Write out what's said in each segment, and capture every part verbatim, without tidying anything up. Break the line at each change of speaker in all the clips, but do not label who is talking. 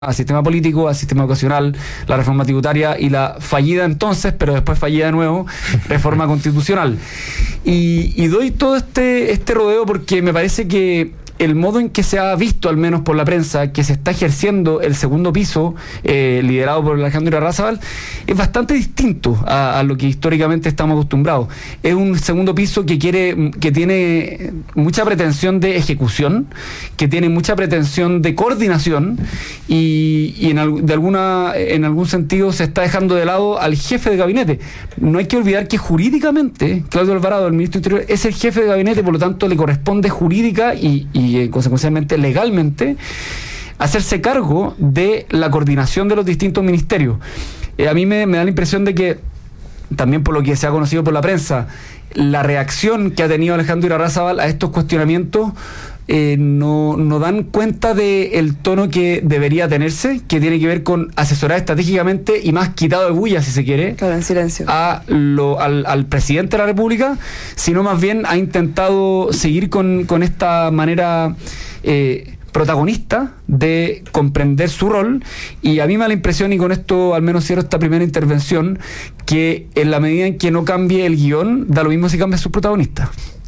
al sistema político, al sistema educacional, la reforma tributaria y la fallida entonces, pero después fallida de nuevo, reforma constitucional. Y, y doy todo este, este rodeo porque me parece que el modo en que se ha visto, al menos por la prensa, que se está ejerciendo el segundo piso, eh, liderado por Alejandro Irarrázaval, es bastante distinto a, a lo que históricamente estamos acostumbrados. Es un segundo piso que quiere, que tiene mucha pretensión de ejecución, que tiene mucha pretensión de coordinación y, y en, de alguna, en algún sentido se está dejando de lado al jefe de gabinete. No hay que olvidar que jurídicamente Claudio Alvarado, el ministro Interior, es el jefe de gabinete, por lo tanto le corresponde jurídica y, y y consecuencialmente legalmente hacerse cargo de la coordinación de los distintos ministerios. Eh, a mí me, me da la impresión de que, también por lo que se ha conocido por la prensa, la reacción que ha tenido Alejandro Irarrázaval a estos cuestionamientos eh, no, no dan cuenta del tono que debería tenerse, que tiene que ver con asesorar estratégicamente y más quitado de bulla, si se quiere,
claro, en silencio,
a lo, al, al presidente de la República, sino más bien ha intentado seguir con, con esta manera eh, protagonista de comprender su rol. Y a mí me da la impresión, y con esto al menos cierro esta primera intervención, que en la medida en que no cambie el guión, da lo mismo si cambia sus protagonistas.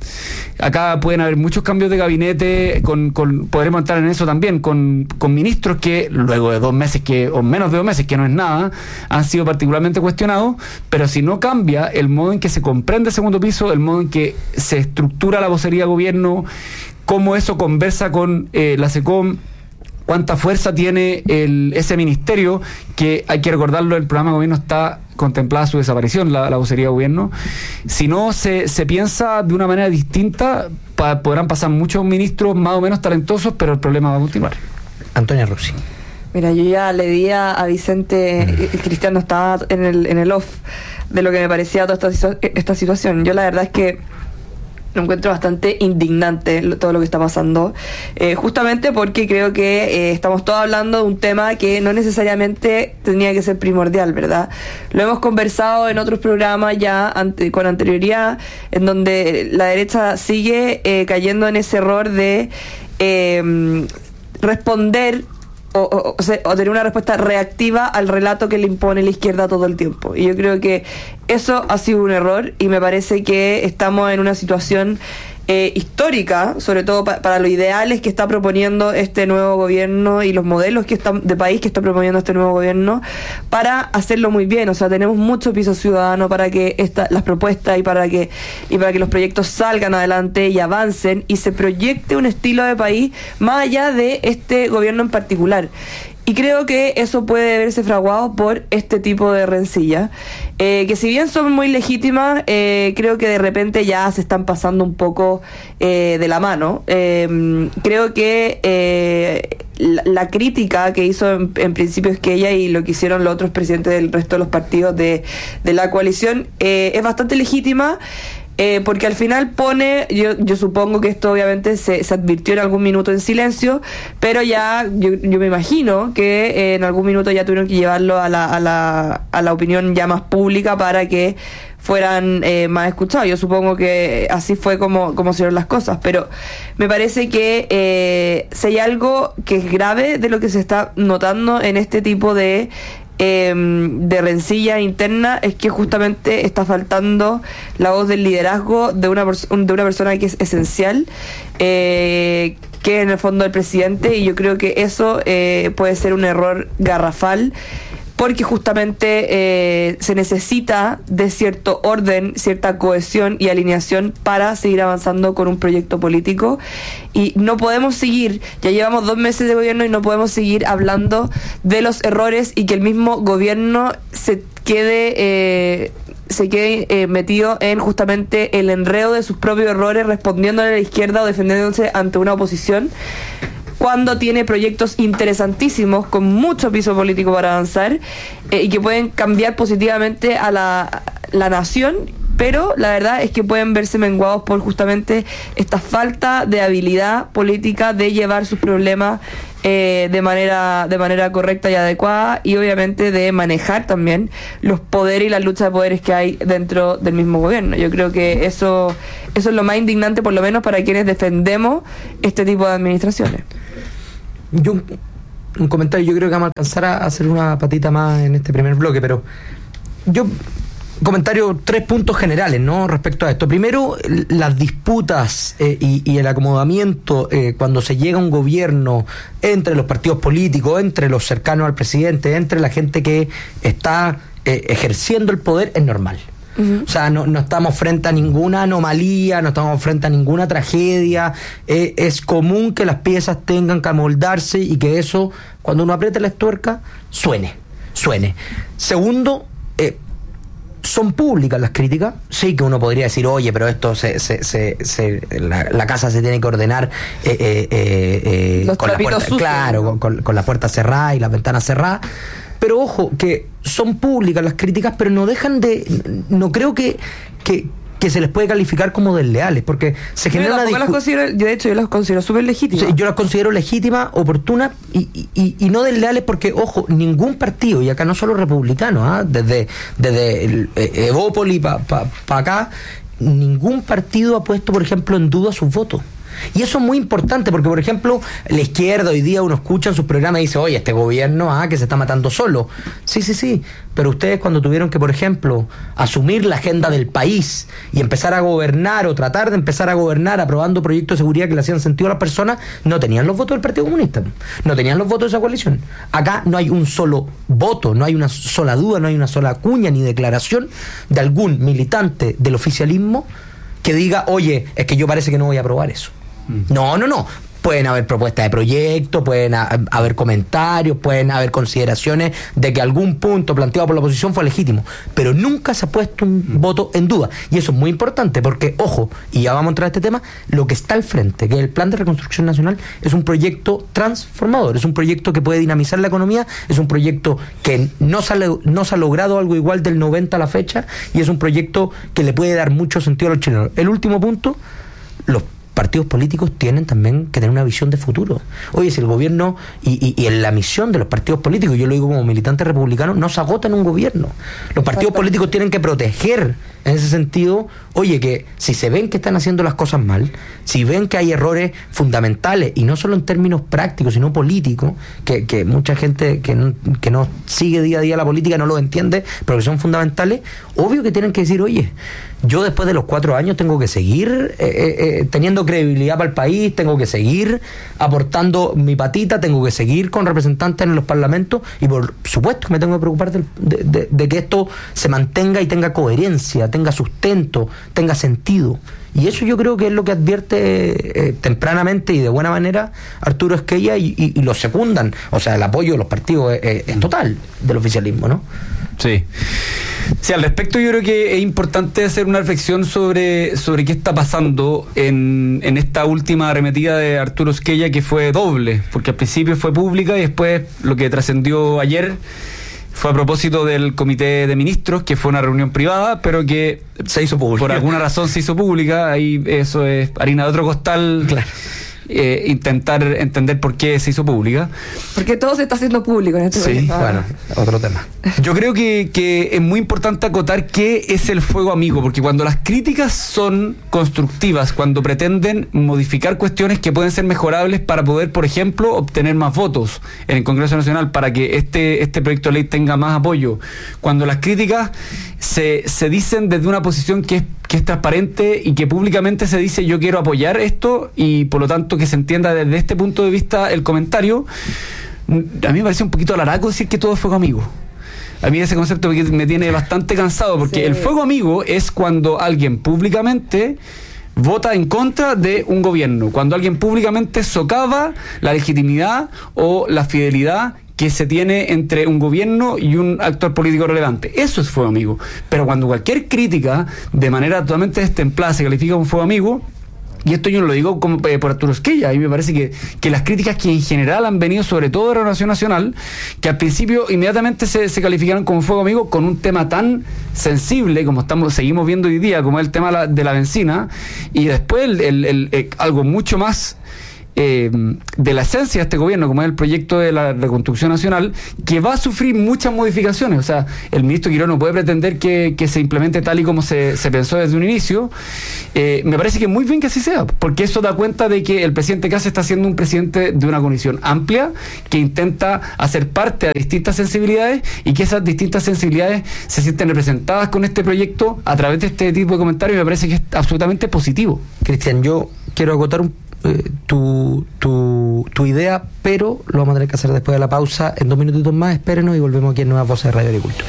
Acá pueden haber muchos cambios de gabinete, con, con podremos entrar en eso también, con, con ministros que luego de dos meses, que o menos de dos meses, que no es nada, han sido particularmente cuestionados, pero si no cambia el modo en que se comprende el segundo piso, el modo en que se estructura la vocería de gobierno, cómo eso conversa con eh, la SECOM, cuánta fuerza tiene el, ese ministerio, que hay que recordarlo, el programa de gobierno está contemplada su desaparición, la, la vocería de gobierno. Si no se, se piensa de una manera distinta, pa, podrán pasar muchos ministros más o menos talentosos, pero el problema va a continuar.
Antonia Rossi.
Mira, yo ya le di a Vicente, mm. Cristiano estaba en el, en el off de lo que me parecía toda esta, esta situación. Yo la verdad es que lo encuentro bastante indignante todo lo que está pasando, eh, justamente porque creo que eh, estamos todos hablando de un tema que no necesariamente tenía que ser primordial, ¿verdad? Lo hemos conversado en otros programas ya ante, con anterioridad, en donde la derecha sigue eh, cayendo en ese error de eh, responder O, o, o, sea, o tener una respuesta reactiva al relato que le impone la izquierda todo el tiempo. Y yo creo que eso ha sido un error, y me parece que estamos en una situación eh, histórica, sobre todo pa- para los ideales que está proponiendo este nuevo gobierno y los modelos que están de país que está proponiendo este nuevo gobierno, para hacerlo muy bien. O sea, tenemos mucho piso ciudadano para que esta, las propuestas y para que y para que los proyectos salgan adelante y avancen y se proyecte un estilo de país más allá de este gobierno en particular. Y creo que eso puede verse fraguado por este tipo de rencillas, eh, que si bien son muy legítimas, eh, creo que de repente ya se están pasando un poco eh, de la mano. Eh, creo que eh, la, la crítica que hizo en, en principio Esquella y lo que hicieron los otros presidentes del resto de los partidos de, de la coalición eh, es bastante legítima. Eh, porque al final pone, yo, yo supongo que esto obviamente se, se advirtió en algún minuto en silencio, pero ya yo, yo me imagino que eh, en algún minuto ya tuvieron que llevarlo a la, a la, a la opinión ya más pública para que fueran eh, más escuchados. Yo supongo que así fue como, como se dieron las cosas, pero me parece que eh, si hay algo que es grave de lo que se está notando en este tipo de Eh, de rencilla interna, es que justamente está faltando la voz del liderazgo de una, de una persona que es esencial, eh, que es en el fondo el presidente, y yo creo que eso eh, puede ser un error garrafal, porque justamente eh, se necesita de cierto orden, cierta cohesión y alineación para seguir avanzando con un proyecto político. Y no podemos seguir, ya llevamos dos meses de gobierno y no podemos seguir hablando de los errores y que el mismo gobierno se quede eh, se quede eh, metido en justamente el enredo de sus propios errores, respondiéndole a la izquierda o defendiéndose ante una oposición, cuando tiene proyectos interesantísimos con mucho piso político para avanzar eh, y que pueden cambiar positivamente a la, la nación, pero la verdad es que pueden verse menguados por justamente esta falta de habilidad política de llevar sus problemas eh, de manera de manera correcta y adecuada, y obviamente de manejar también los poderes y las luchas de poderes que hay dentro del mismo gobierno. Yo creo que eso eso es lo más indignante, por lo menos para quienes defendemos este tipo de administraciones.
Yo un comentario. Yo creo que vamos a alcanzar a hacer una patita más en este primer bloque, pero yo... Comentario, tres puntos generales, ¿no? Respecto a esto. Primero, las disputas eh, y, y el acomodamiento eh, cuando se llega a un gobierno entre los partidos políticos, entre los cercanos al presidente, entre la gente que está eh, ejerciendo el poder, es normal. Uh-huh. O sea, no, no estamos frente a ninguna anomalía, no estamos frente a ninguna tragedia. Eh, es común que las piezas tengan que amoldarse y que eso, cuando uno apriete las tuercas, suene, suene. Segundo, eh, son públicas las críticas. Sí que uno podría decir, oye, pero esto se, se, se, se la, la casa se tiene que ordenar eh, eh, eh,
Los
con la puerta,
sucios,
claro,
¿no?
con, con, con la puerta cerrada y las ventanas cerradas. Pero ojo, que son públicas las críticas, pero no dejan de, no creo que, que que se les puede calificar como desleales, porque se genera
yo
una
las
discu-
considero, yo de hecho yo las considero súper legítimas.
Sí, yo las considero legítimas, oportunas y, y, y no desleales porque, ojo, ningún partido, y acá no solo republicanos, ¿ah? desde, desde el, eh, Evópoli para pa, pa acá, ningún partido ha puesto, por ejemplo, en duda sus votos. Y eso es muy importante porque, por ejemplo, la izquierda hoy día uno escucha en sus programas y dice, oye, este gobierno ah, que se está matando solo. Sí, sí, sí, pero ustedes cuando tuvieron que, por ejemplo, asumir la agenda del país y empezar a gobernar o tratar de empezar a gobernar aprobando proyectos de seguridad que le hacían sentido a las personas, no tenían los votos del Partido Comunista, no tenían los votos de esa coalición. Acá no hay un solo voto, no hay una sola duda, no hay una sola cuña ni declaración de algún militante del oficialismo que diga, oye, es que yo parece que no voy a aprobar eso. No, no, no. Pueden haber propuestas de proyecto, pueden ha- haber comentarios, pueden haber consideraciones de que algún punto planteado por la oposición fue legítimo, pero nunca se ha puesto un mm. voto en duda. Y eso es muy importante porque, ojo, y ya vamos a entrar a este tema, lo que está al frente, que es el Plan de Reconstrucción Nacional, es un proyecto transformador, es un proyecto que puede dinamizar la economía, es un proyecto que no se ha, no se ha logrado algo igual del noventa a la fecha, y es un proyecto que le puede dar mucho sentido a los chilenos. El último punto, los partidos políticos tienen también que tener una visión de futuro. Oye, si el gobierno y, y, y en la misión de los partidos políticos, yo lo digo como militante republicano, no se agota en un gobierno. Los partidos políticos tienen que proteger en ese sentido, oye, que si se ven que están haciendo las cosas mal, si ven que hay errores fundamentales, y no solo en términos prácticos, sino políticos, que, que mucha gente que no, que no sigue día a día la política no lo entiende, pero que son fundamentales, obvio que tienen que decir, oye, yo después de los cuatro años tengo que seguir eh, eh, teniendo credibilidad para el país, tengo que seguir aportando mi patita, tengo que seguir con representantes en los parlamentos, y por supuesto que me tengo que preocupar de, de, de, de que esto se mantenga y tenga coherencia, tenga sustento, tenga sentido. Y eso yo creo que es lo que advierte eh, tempranamente y de buena manera Arturo Esquella, y, y, y lo secundan. O sea, el apoyo de los partidos es, es, es total del oficialismo, ¿no?
Sí. Sí, al respecto yo creo que es importante hacer una reflexión sobre, sobre qué está pasando en, en esta última arremetida de Arturo Esquella, que fue doble, porque al principio fue pública y después lo que trascendió ayer fue a propósito del comité de ministros, que fue una reunión privada, pero que
se hizo pública.
Por alguna razón se hizo pública. Ahí eso es harina de otro costal.
Claro.
Eh, intentar entender por qué se hizo pública.
Porque todo se está haciendo público en este
Sí,
momento.
Bueno, otro tema.
Yo creo que, que es muy importante acotar qué es el fuego amigo, porque cuando las críticas son constructivas, cuando pretenden modificar cuestiones que pueden ser mejorables para poder, por ejemplo, obtener más votos en el Congreso Nacional para que este, este proyecto de ley tenga más apoyo, cuando las críticas se, se dicen desde una posición que es que es transparente y que públicamente se dice yo quiero apoyar esto, y por lo tanto que se entienda desde este punto de vista el comentario, a mí me parece un poquito alaraco decir que todo es fuego amigo. A mí ese concepto me tiene bastante cansado, porque sí. El fuego amigo es cuando alguien públicamente vota en contra de un gobierno, cuando alguien públicamente socava la legitimidad o la fidelidad que se tiene entre un gobierno y un actor político relevante. Eso es fuego amigo. Pero cuando cualquier crítica de manera totalmente destemplada se califica como fuego amigo, y esto yo no lo digo como eh, por Arturo Esquella, a mí me parece que, que las críticas que en general han venido sobre todo de Renovación Nacional, que al principio inmediatamente se, se calificaron como fuego amigo con un tema tan sensible como estamos seguimos viendo hoy día, como es el tema de la, de la benzina, y después el, el, el, el, algo mucho más eh, de la esencia de este gobierno, como es el proyecto de la reconstrucción nacional, que va a sufrir muchas modificaciones. O sea, el ministro Quirós no puede pretender que, que se implemente tal y como se, se pensó desde un inicio. Eh, me parece que es muy bien que así sea, porque eso da cuenta de que el presidente Kast está siendo un presidente de una coalición amplia, que intenta hacer parte a distintas sensibilidades y que esas distintas sensibilidades se sienten representadas con este proyecto a través de este tipo de comentarios. Me parece que es absolutamente positivo.
Cristian, yo quiero acotar un, eh, tu, tu, tu idea, pero lo vamos a tener que hacer después de la pausa. En dos minutitos más, espérenos y volvemos aquí en Nuevas Voces de Radio Agricultura.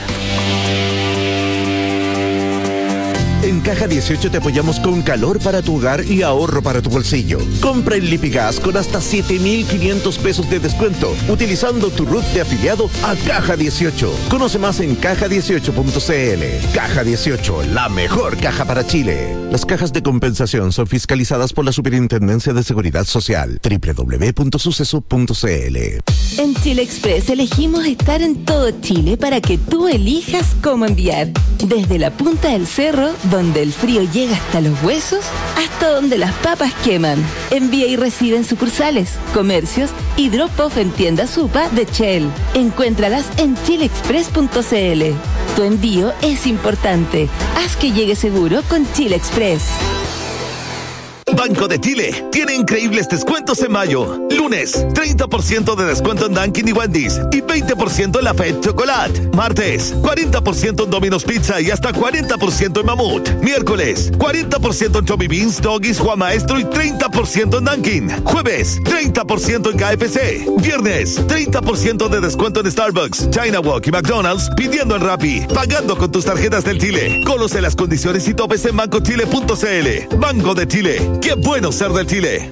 En Caja dieciocho te apoyamos con calor para tu hogar y ahorro para tu bolsillo. Compra en Lipigas con hasta siete mil quinientos pesos de descuento, utilizando tu R U T de afiliado a Caja dieciocho. Conoce más en caja dieciocho punto c l. Caja dieciocho, la mejor caja para Chile. Las cajas de compensación son fiscalizadas por la Superintendencia de Seguridad Social. doble u doble u doble u punto suceso punto c l.
En Chile Express elegimos estar en todo Chile para que tú elijas cómo enviar. Desde la punta del cerro, donde el frío llega hasta los huesos, hasta donde las papas queman. Envía y recibe en sucursales, comercios y drop-off en tiendas Supa de Shell. Encuéntralas en chile express punto c l. Tu envío es importante. Haz que llegue seguro con Chile Express.
Banco de Chile tiene increíbles descuentos en mayo. Lunes, treinta por ciento de descuento en Dunkin' y Wendy's y veinte por ciento en la Fed Chocolate. Martes, cuarenta por ciento en Domino's Pizza y hasta cuarenta por ciento en Mamut. Miércoles, cuarenta por ciento en Chubby Beans, Doggies, Juan Maestro y treinta por ciento en Dunkin'. Jueves, treinta por ciento en K F C. Viernes, treinta por ciento de descuento en Starbucks, China Walk y McDonald's pidiendo en Rappi, pagando con tus tarjetas del Chile. Conoce las condiciones y topes en banco chile punto c l. Banco de Chile. ¡Qué bueno ser del Chile!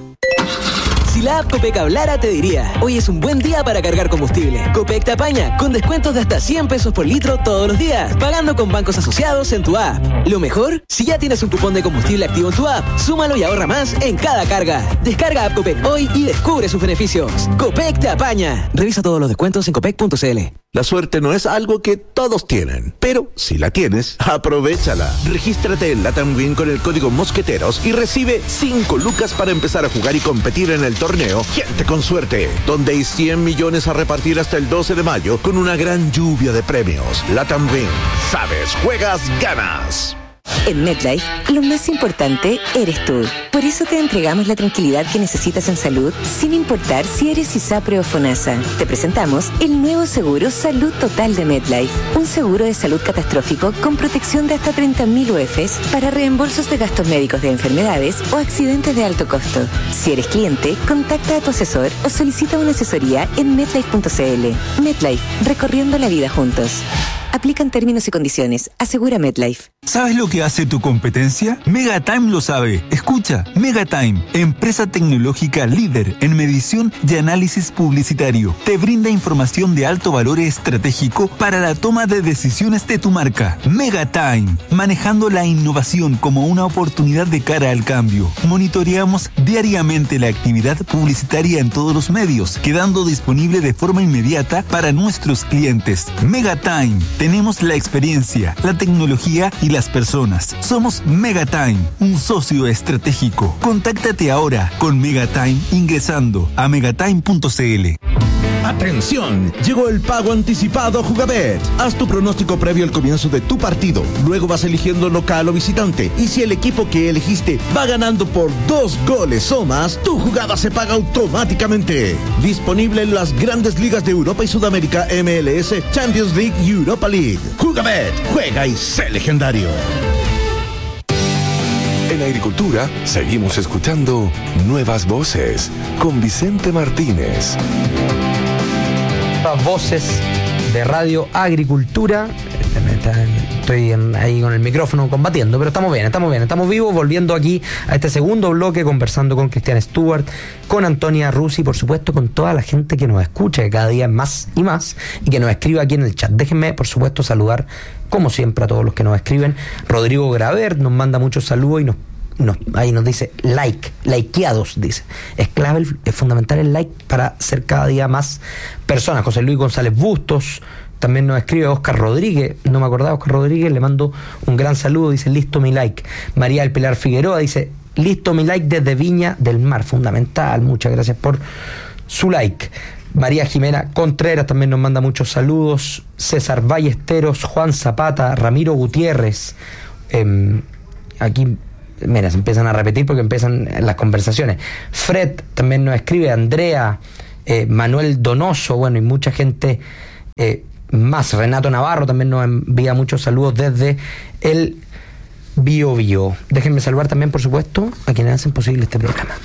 Si la app Copec hablara, te diría: hoy es un buen día para cargar combustible. Copec te apaña con descuentos de hasta cien pesos por litro todos los días, pagando con bancos asociados en tu app. Lo mejor, si ya tienes un cupón de combustible activo en tu app, súmalo y ahorra más en cada carga. Descarga app Copec hoy y descubre sus beneficios. Copec te apaña. Revisa todos los descuentos en copec punto c l.
La suerte no es algo que todos tienen, pero si la tienes, aprovéchala. Regístrate en Latam Win con el código Mosqueteros y recibe cinco lucas para empezar a jugar y competir en el torneo Gente con Suerte, donde hay cien millones a repartir hasta el doce de mayo con una gran lluvia de premios. Latam Win. Sabes, juegas, ganas.
En MetLife, lo más importante eres tú. Por eso te entregamos la tranquilidad que necesitas en salud, sin importar si eres ISAPRE o FONASA. Te presentamos el nuevo seguro Salud Total de MetLife. Un seguro de salud catastrófico con protección de hasta treinta mil U Fs para reembolsos de gastos médicos de enfermedades o accidentes de alto costo. Si eres cliente, contacta a tu asesor o solicita una asesoría en metlife punto c l. MetLife, recorriendo la vida juntos. Aplican términos y condiciones. Asegura MetLife.
¿Sabes lo que hace tu competencia? Megatime lo sabe. Escucha, Megatime, empresa tecnológica líder en medición y análisis publicitario. Te brinda información de alto valor estratégico para la toma de decisiones de tu marca. Megatime, manejando la innovación como una oportunidad de cara al cambio. Monitoreamos diariamente la actividad publicitaria en todos los medios, quedando disponible de forma inmediata para nuestros clientes. Megatime. Tenemos la experiencia, la tecnología y las personas. Somos Megatime, un socio estratégico. Contáctate ahora con Megatime ingresando a megatime punto c l.
¡Atención! Llegó el pago anticipado Jugabet. Haz tu pronóstico previo al comienzo de tu partido. Luego vas eligiendo local o visitante. Y si el equipo que elegiste va ganando por dos goles o más, tu jugada se paga automáticamente. Disponible en las grandes ligas de Europa y Sudamérica, M L S, Champions League y Europa League. Jugabet, juega y sé legendario.
En Agricultura seguimos escuchando Nuevas Voces con Vicente Martínez.
Nuevas Voces de Radio Agricultura. Estoy en, ahí con el micrófono combatiendo, pero estamos bien, estamos bien, estamos vivos, volviendo aquí a este segundo bloque, conversando con Cristian Stewart, con Antonia Rusi, por supuesto, con toda la gente que nos escucha, que cada día es más y más, y que nos escribe aquí en el chat. Déjenme, por supuesto, saludar, como siempre, a todos los que nos escriben. Rodrigo Graver nos manda muchos saludos y nos Nos, ahí nos dice like, likeados, dice. Es clave, es fundamental el like para ser cada día más personas. José Luis González Bustos también nos escribe. Oscar Rodríguez, no me acordaba, Oscar Rodríguez, le mando un gran saludo, dice listo mi like. María del Pilar Figueroa dice Listo mi like desde Viña del Mar, fundamental. Muchas gracias por su like. María Jimena Contreras también nos manda muchos saludos. César Ballesteros, Juan Zapata, Ramiro Gutiérrez. Eh, aquí, mira, se empiezan a repetir porque empiezan las conversaciones. Fred también nos escribe, Andrea, eh, Manuel Donoso, bueno, y mucha gente eh, más. Renato Navarro también nos envía muchos saludos desde el Bio Bio. Déjenme saludar también, por supuesto, a quienes hacen posible este programa.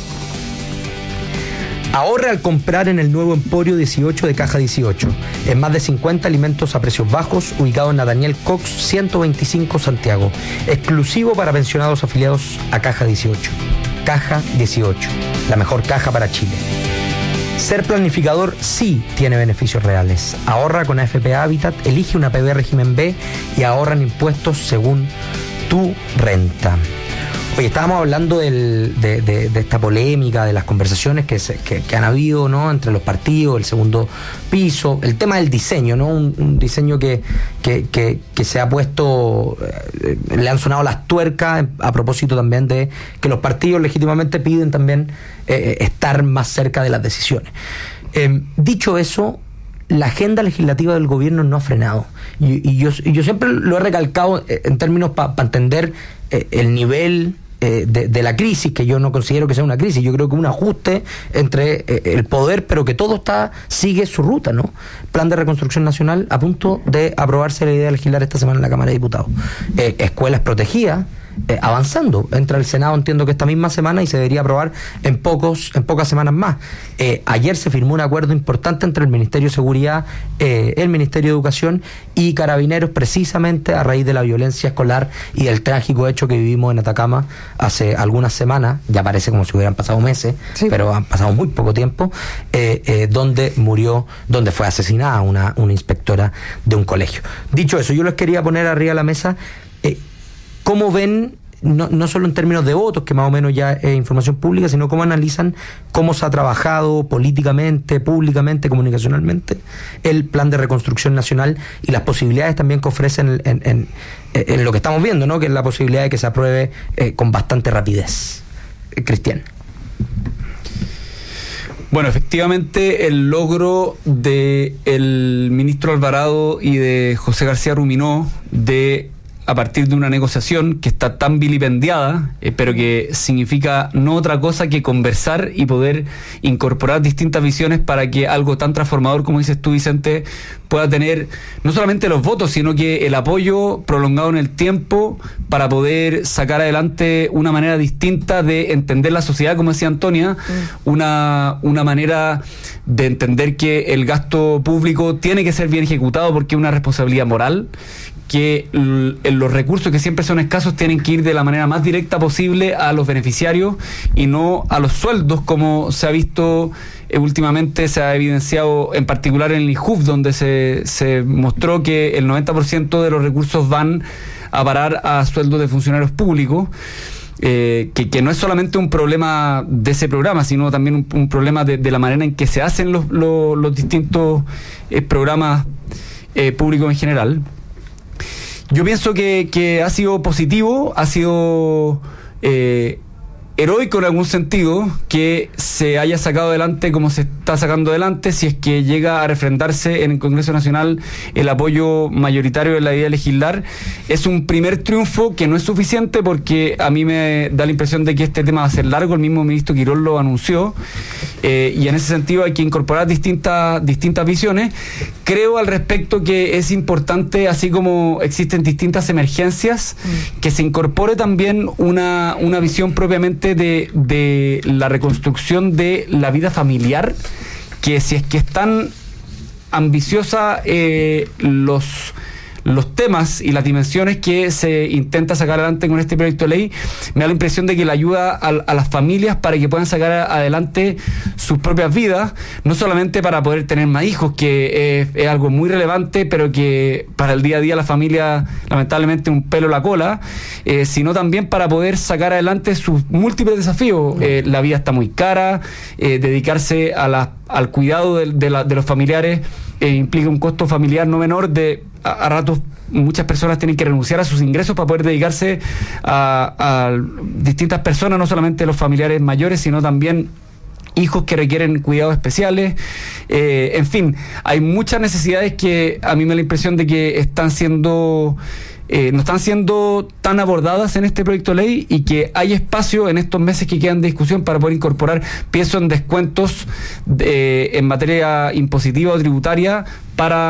Ahorra al comprar en el nuevo Emporio dieciocho de Caja dieciocho. En más de cincuenta alimentos a precios bajos, ubicado en la Daniel Cox ciento veinticinco Santiago. Exclusivo para pensionados afiliados a Caja dieciocho. Caja dieciocho, la mejor caja para Chile. Ser planificador sí tiene beneficios reales. Ahorra con A F P Habitat, elige una P B régimen B y ahorra en impuestos según tu renta. Oye, estábamos hablando del, de, de, de esta polémica, de las conversaciones que, se, que, que han habido, ¿no?, entre los partidos, el segundo piso, el tema del diseño, ¿no? Un, un diseño que, que, que, que se ha puesto, eh, le han sonado las tuercas a propósito también de que los partidos legítimamente piden también eh, estar más cerca de las decisiones. Eh, dicho eso, la agenda legislativa del gobierno no ha frenado. Y, y, yo, y yo siempre lo he recalcado en términos para pa entender eh, el nivel eh, de, de la crisis, que yo no considero que sea una crisis, yo creo que un ajuste entre eh, el poder, pero que todo está sigue su ruta, ¿no? Plan de Reconstrucción Nacional a punto de aprobarse la idea de legislar esta semana en la Cámara de Diputados. Eh, escuelas protegidas, Eh, avanzando, entra el Senado, entiendo que esta misma semana, y se debería aprobar en pocos en pocas semanas más. Eh, ayer se firmó un acuerdo importante entre el Ministerio de Seguridad, eh, el Ministerio de Educación y Carabineros, precisamente a raíz de la violencia escolar y del trágico hecho que vivimos en Atacama hace algunas semanas, ya parece como si hubieran pasado meses, sí, pero han pasado muy poco tiempo, eh, eh, donde murió, donde fue asesinada una, una inspectora de un colegio. Dicho eso, yo les quería poner arriba de la mesa eh, ¿cómo ven, no, no solo en términos de votos, que más o menos ya es información pública, sino cómo analizan cómo se ha trabajado políticamente, públicamente, comunicacionalmente, el Plan de Reconstrucción Nacional y las posibilidades también que ofrecen en, en, en lo que estamos viendo, ¿no?, que es la posibilidad de que se apruebe eh, con bastante rapidez? Eh, Cristian.
Bueno, efectivamente el logro del ministro Alvarado y de José García Ruminó de, a partir de una negociación que está tan vilipendiada, eh, pero que significa no otra cosa que conversar y poder incorporar distintas visiones para que algo tan transformador, como dices tú, Vicente, pueda tener no solamente los votos, sino que el apoyo prolongado en el tiempo para poder sacar adelante una manera distinta de entender la sociedad, como decía Antonia, mm. una, una manera de entender que el gasto público tiene que ser bien ejecutado porque es una responsabilidad moral, que los recursos que siempre son escasos tienen que ir de la manera más directa posible a los beneficiarios y no a los sueldos, como se ha visto eh, últimamente, se ha evidenciado en particular en el I J U F, donde se, se mostró que el noventa por ciento de los recursos van a parar a sueldos de funcionarios públicos. Eh, que, que no es solamente un problema de ese programa, sino también un, un problema de, de la manera en que se hacen los, los, los distintos eh, programas eh, públicos en general. Yo pienso que, que ha sido positivo, ha sido eh, heroico en algún sentido que se haya sacado adelante como se está sacando adelante, si es que llega a refrendarse en el Congreso Nacional el apoyo mayoritario de la idea de legislar. Es un primer triunfo que no es suficiente porque a mí me da la impresión de que este tema va a ser largo, el mismo ministro Quirós lo anunció, eh, y en ese sentido hay que incorporar distintas, distintas visiones. Creo al respecto que es importante, así como existen distintas emergencias, mm. que se incorpore también una, una visión propiamente de, de la reconstrucción de la vida familiar, que si es que es tan ambiciosa eh, los los temas y las dimensiones que se intenta sacar adelante con este proyecto de ley, me da la impresión de que le ayuda a, a las familias para que puedan sacar adelante sus propias vidas, no solamente para poder tener más hijos, que es, es algo muy relevante, pero que para el día a día la familia lamentablemente un pelo en la cola, eh, sino también para poder sacar adelante sus múltiples desafíos. Eh, la vida está muy cara, eh, dedicarse a la, al cuidado de, de, la, de los familiares eh, implica un costo familiar no menor de a, a ratos muchas personas tienen que renunciar a sus ingresos para poder dedicarse a, a distintas personas, no solamente los familiares mayores, sino también hijos que requieren cuidados especiales. Eh, en fin, hay muchas necesidades que a mí me da la impresión de que están siendo eh, no están siendo tan abordadas en este proyecto de ley, y que hay espacio en estos meses que quedan de discusión para poder incorporar, pienso en descuentos de, en materia impositiva o tributaria para